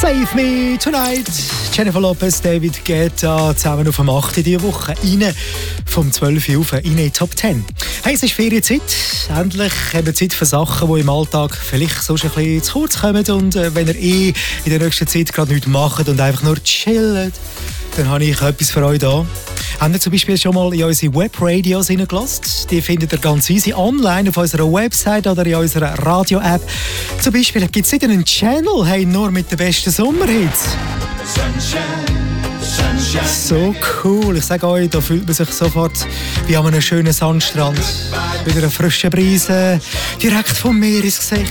Save Me Tonight. Jennifer Lopez, David Guetta zusammen auf dem 8. diese Woche. Rein vom 12. Uhr in die Top 10. Hey, es ist Ferienzeit. Endlich haben wir Zeit für Sachen, die im Alltag vielleicht so ein bisschen zu kurz kommen. Und wenn ihr in der nächsten Zeit gerade nichts macht und einfach nur chillt, dann habe ich etwas für euch da. Habt ihr zum Beispiel schon mal in unsere Webradios reingelassen? Die findet ihr ganz easy online auf unserer Website oder in unserer Radio-App. Zum Beispiel gibt es wieder einen Channel, hey, nur mit den besten Sommerhits. So cool. Ich sage euch, da fühlt man sich sofort wie an einem schönen Sandstrand. Wieder eine frische Brise, direkt vom Meer ins Gesicht.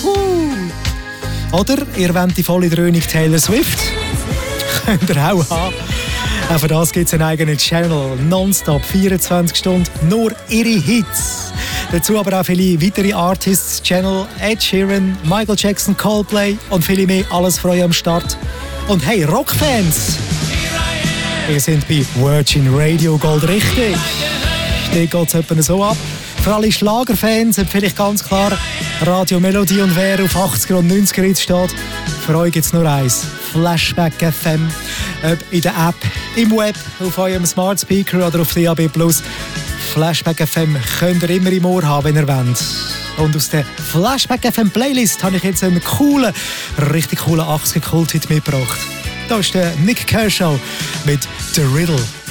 Oder ihr wollt die volle Dröhnung Taylor Swift? Könnt ihr auch haben. Auch für das gibt es einen eigenen Channel. Nonstop, 24 Stunden, nur ihre Hits. Dazu aber auch viele weitere Artists, Channel, Ed Sheeran, Michael Jackson, Coldplay und viele mehr. Alles für euch am Start. Und hey, Rockfans! Wir sind bei Virgin Radio Gold richtig. Hier geht es etwa so ab. Für alle Schlagerfans empfehle ich ganz klar Radio Melodie, und wer auf 80er und 90er Hits steht, für euch gibt es nur eins. Flashback FM. Ob in der App, im Web, auf eurem Smart Speaker oder auf DAB+. Flashback FM könnt ihr immer im Ohr haben, wenn ihr wollt. Und aus der Flashback FM Playlist habe ich jetzt einen richtig coolen 80er Kult-Hit mitgebracht. Da ist der Nick Kershaw mit The Riddle.